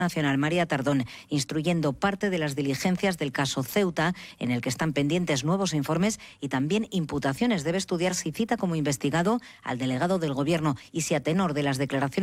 Nacional María Tardón, instruyendo parte de las diligencias del caso Ceuta, en el que están pendientes nuevos informes y también imputaciones. Debe estudiar si cita como investigado al delegado del Gobierno y si, a tenor de las declaraciones